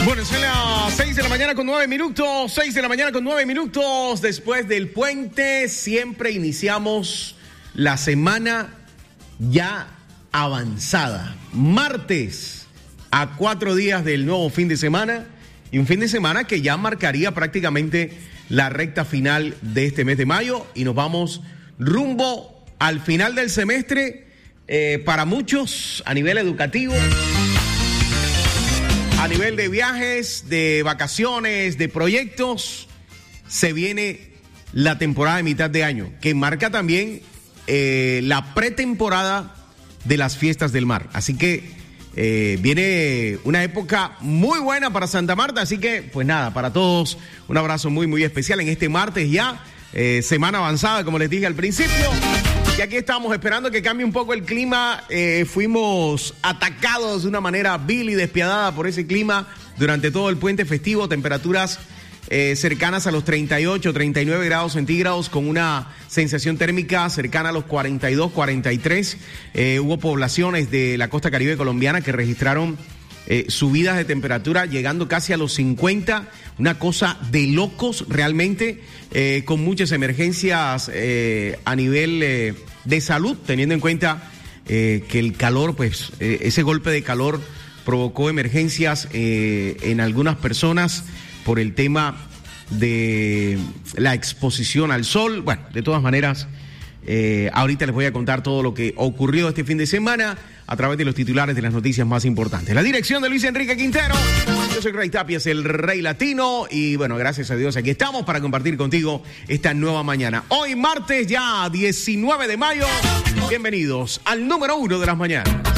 Bueno, son las 6 de la mañana con 9 minutos. 6 de la mañana con 9 minutos. Después del puente, siempre iniciamos la semana ya avanzada. Martes, a 4 días del nuevo fin de semana. Y un fin de semana que ya marcaría prácticamente la recta final de este mes de mayo. Y nos vamos rumbo al final del semestre. Para muchos, a nivel educativo, a nivel de viajes, de vacaciones, de proyectos, se viene la temporada de mitad de año, que marca también la pretemporada de las fiestas del mar. Así que viene una época muy buena para Santa Marta. Así que, pues nada, para todos un abrazo muy, muy especial en este martes ya, semana avanzada, como les dije al principio. Y aquí estamos esperando que cambie un poco el clima. Fuimos atacados de una manera vil y despiadada por ese clima durante todo el puente festivo. Temperaturas cercanas a los 38, 39 grados centígrados con una sensación térmica cercana a los 42, 43. Hubo poblaciones de la costa caribe colombiana que registraron subidas de temperatura llegando casi a los 50. Una cosa de locos realmente, con muchas emergencias a nivel de salud, teniendo en cuenta que el calor, pues ese golpe de calor provocó emergencias en algunas personas por el tema de la exposición al sol. Bueno, de todas maneras, ahorita les voy a contar todo lo que ocurrió este fin de semana a través de los titulares de las noticias más importantes. La dirección de Luis Enrique Quintero. Yo soy Rey Tapias, el Rey Latino. Y bueno, gracias a Dios, aquí estamos para compartir contigo esta nueva mañana. Hoy martes ya 19 de mayo. Bienvenidos al número 1 de las mañanas.